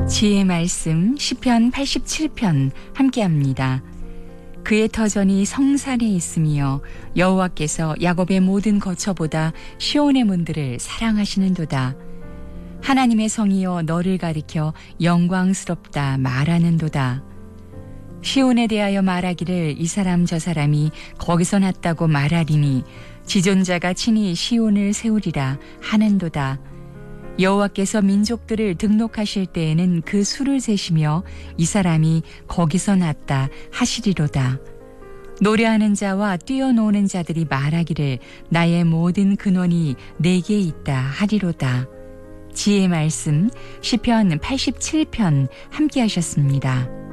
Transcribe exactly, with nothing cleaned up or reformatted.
지혜의 말씀 시편 팔십칠 편 함께합니다. 그의 터전이 성산에 있으며 여호와께서 야곱의 모든 거처보다 시온의 문들을 사랑하시는도다. 하나님의 성이여 너를 가리켜 영광스럽다 말하는도다. 시온에 대하여 말하기를 이 사람 저 사람이 거기서 났다고 말하리니 지존자가 친히 시온을 세우리라 하는도다. 여호와께서 민족들을 등록하실 때에는 그 수를 세시며 이 사람이 거기서 났다 하시리로다. 노래하는 자와 뛰어노는 자들이 말하기를 나의 모든 근원이 내게 있다 하리로다. 지혜의 말씀 시편 팔십칠 편 함께 하셨습니다.